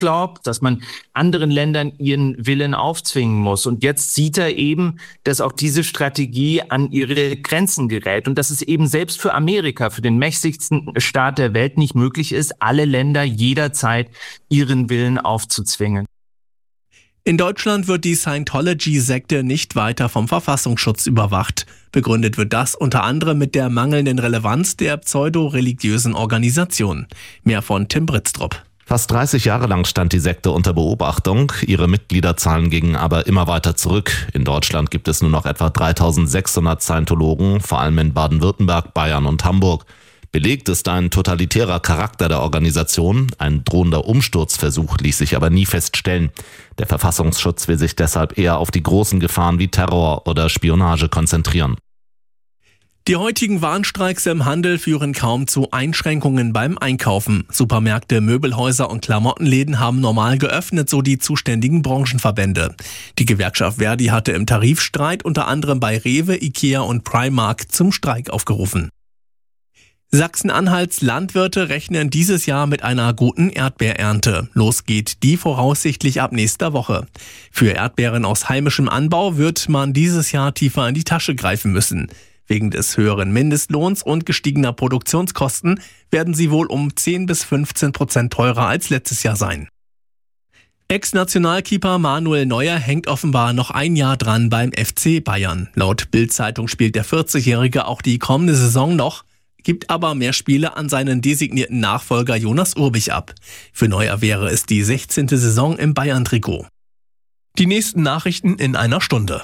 glaubt, dass man anderen Ländern ihren Willen aufzwingen muss. Und jetzt sieht er eben, dass auch diese Strategie an ihre Grenzen gerät und dass es eben selbst für Amerika, für den mächtigsten Staat der Welt nicht möglich ist, alle Länder jederzeit ihren Willen aufzuzwingen. In Deutschland wird die Scientology-Sekte nicht weiter vom Verfassungsschutz überwacht. Begründet wird das unter anderem mit der mangelnden Relevanz der pseudo-religiösen Organisation. Mehr von Tim Britztrup. Fast 30 Jahre lang stand die Sekte unter Beobachtung. Ihre Mitgliederzahlen gingen aber immer weiter zurück. In Deutschland gibt es nur noch etwa 3600 Scientologen, vor allem in Baden-Württemberg, Bayern und Hamburg. Belegt ist ein totalitärer Charakter der Organisation. Ein drohender Umsturzversuch ließ sich aber nie feststellen. Der Verfassungsschutz will sich deshalb eher auf die großen Gefahren wie Terror oder Spionage konzentrieren. Die heutigen Warnstreiks im Handel führen kaum zu Einschränkungen beim Einkaufen. Supermärkte, Möbelhäuser und Klamottenläden haben normal geöffnet, so die zuständigen Branchenverbände. Die Gewerkschaft Verdi hatte im Tarifstreit unter anderem bei Rewe, Ikea und Primark zum Streik aufgerufen. Sachsen-Anhalts Landwirte rechnen dieses Jahr mit einer guten Erdbeerernte. Los geht die voraussichtlich ab nächster Woche. Für Erdbeeren aus heimischem Anbau wird man dieses Jahr tiefer in die Tasche greifen müssen. Wegen des höheren Mindestlohns und gestiegener Produktionskosten werden sie wohl um 10-15% teurer als letztes Jahr sein. Ex-Nationalkeeper Manuel Neuer hängt offenbar noch ein Jahr dran beim FC Bayern. Laut Bild-Zeitung spielt der 40-Jährige auch die kommende Saison noch, gibt aber mehr Spiele an seinen designierten Nachfolger Jonas Urbich ab. Für Neuer wäre es die 16. Saison im Bayern-Trikot. Die nächsten Nachrichten in einer Stunde.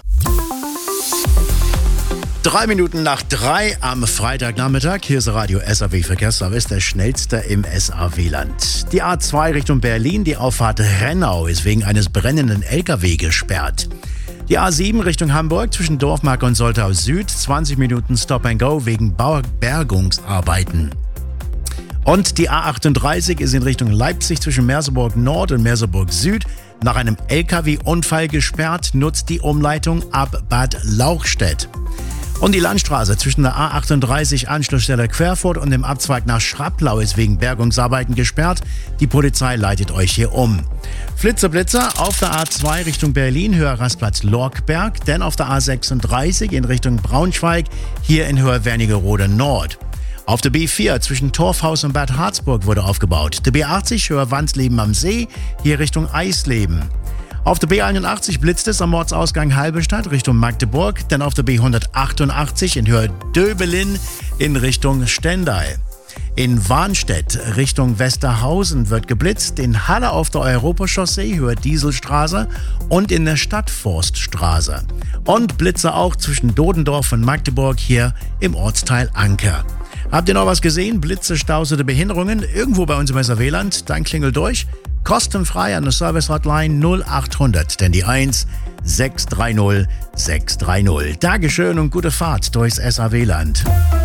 3 Minuten nach 3 am Freitagnachmittag. Hier ist Radio SAW Verkehrsservice, der schnellste im SAW-Land. Die A2 Richtung Berlin, die Auffahrt Rennau ist wegen eines brennenden LKW gesperrt. Die A7 Richtung Hamburg zwischen Dorfmark und Soltau Süd, 20 Minuten Stop and Go wegen Bergungsarbeiten. Und die A38 ist in Richtung Leipzig zwischen Merseburg Nord und Merseburg Süd nach einem LKW-Unfall gesperrt, nutzt die Umleitung ab Bad Lauchstädt. Und die Landstraße zwischen der A38 Anschlussstelle Querfurt und dem Abzweig nach Schrapplau ist wegen Bergungsarbeiten gesperrt. Die Polizei leitet euch hier um. Flitzer auf der A2 Richtung Berlin, Höher Rastplatz Lorkberg, denn auf der A36 in Richtung Braunschweig, hier in Höher Wernigerode Nord. Auf der B4 zwischen Torfhaus und Bad Harzburg wurde aufgebaut. Der B80 Höher Wandsleben am See, hier Richtung Eisleben. Auf der B81 blitzt es am Ortsausgang Halberstadt Richtung Magdeburg, dann auf der B188 in Höhe Döbelin in Richtung Stendal. In Warnstedt Richtung Westerhausen wird geblitzt, in Halle auf der Europachaussee Höhe Dieselstraße und in der Stadtforststraße. Und Blitze auch zwischen Dodendorf und Magdeburg hier im Ortsteil Anker. Habt ihr noch was gesehen? Blitze, Staus oder Behinderungen? Irgendwo bei uns im SAW-Land? Dann klingelt durch. Kostenfrei an der Service-Hotline 0800, denn die 1 630 630. Dankeschön und gute Fahrt durchs SAW-Land.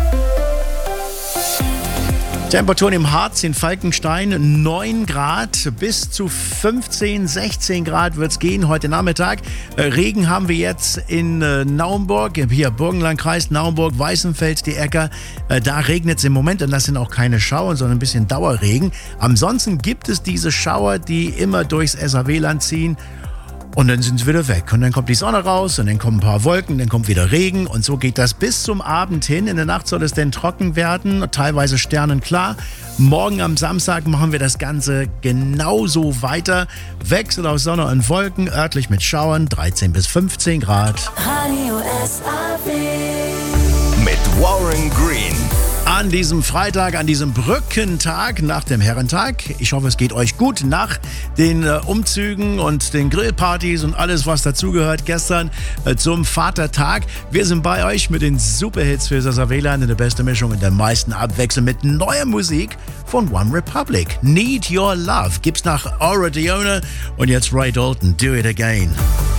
Temperaturen im Harz, in Falkenstein 9 Grad, bis zu 15, 16 Grad wird es gehen heute Nachmittag. Regen haben wir jetzt in Naumburg, hier Burgenlandkreis, Naumburg, Weißenfels, die Äcker. Da regnet es im Moment und das sind auch keine Schauer, sondern ein bisschen Dauerregen. Ansonsten gibt es diese Schauer, die immer durchs SAW-Land ziehen. Und dann sind sie wieder weg. Und dann kommt die Sonne raus und dann kommen ein paar Wolken, dann kommt wieder Regen. Und so geht das bis zum Abend hin. In der Nacht soll es dann trocken werden, teilweise sternenklar. Morgen am Samstag machen wir das Ganze genauso weiter. Wechsel aus Sonne und Wolken, örtlich mit Schauern, 13 bis 15 Grad. Radio SAW. Mit Warren Green. An diesem Freitag, an diesem Brückentag nach dem Herrentag. Ich hoffe, es geht euch gut nach den Umzügen und den Grillpartys und alles, was dazugehört gestern zum Vatertag. Wir sind bei euch mit den Superhits für das SAW-Land in der besten Mischung und der meisten Abwechslung mit neuer Musik von One Republic. Need Your Love gibt's nach Aura Diona und jetzt Ray Dalton, Do It Again.